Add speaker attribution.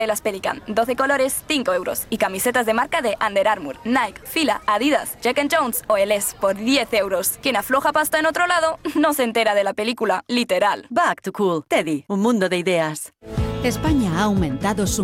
Speaker 1: Las Pelican, 12 colores, 5 euros. Y camisetas de marca de Under Armour, Nike, Fila, Adidas, Jack Jones o LS por 10 euros. Quien afloja pasta en otro lado no se entera de la película, literal.
Speaker 2: Back to Cool. Teddy, un mundo de ideas.
Speaker 3: España ha aumentado su